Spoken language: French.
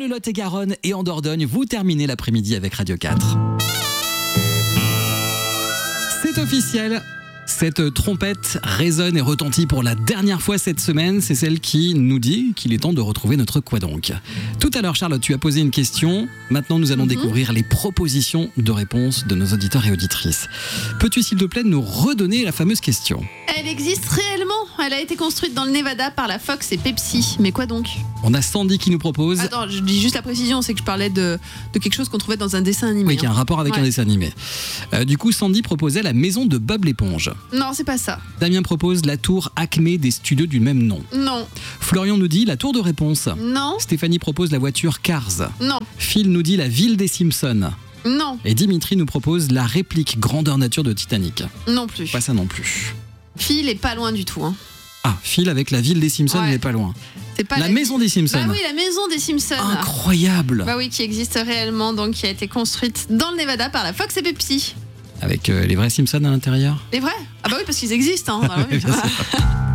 le Lot-et-Garonne et en Dordogne, vous terminez l'après-midi avec Radio 4. C'est officiel. Cette trompette résonne et retentit pour la dernière fois cette semaine. C'est celle qui nous dit qu'il est temps de retrouver notre quoi donc. Tout à l'heure, Charlotte, tu as posé une question. Maintenant, nous allons découvrir les propositions de réponse de nos auditeurs et auditrices. Peux-tu, s'il te plaît, nous redonner la fameuse question ? Elle existe réellement. Elle a été construite dans le Nevada par la Fox et Pepsi. Mais quoi donc ? On a Sandy qui nous propose... Attends, je dis juste la précision, c'est que je parlais de quelque chose qu'on trouvait dans un dessin animé. Oui, qui a un rapport avec un dessin animé. Du coup, Sandy proposait la maison de Bob l'éponge. Non, c'est pas ça. Damien propose la tour Acme des studios du même nom. Non. Florian nous dit la tour de réponse. Non. Stéphanie propose la voiture Cars. Non. Phil nous dit la ville des Simpsons. Non. Et Dimitri nous propose la réplique grandeur nature de Titanic. Non plus. Pas ça non plus. Phil est pas loin du tout. Hein. Ah, Phil avec la ville des Simpsons, il est pas loin. C'est pas la maison des Simpsons. Bah oui, la maison des Simpsons. Incroyable. Bah oui, qui existe réellement, donc qui a été construite dans le Nevada par la Fox et Pepsi. Avec les vrais Simpsons à l'intérieur. Les vrais ? Ah bah oui, parce qu'ils existent. Hein. Bien sûr.